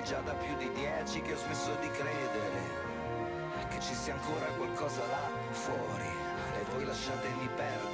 già da più di 10 che ho smesso di credere che ci sia ancora qualcosa là fuori, e voi lasciatemi perdere.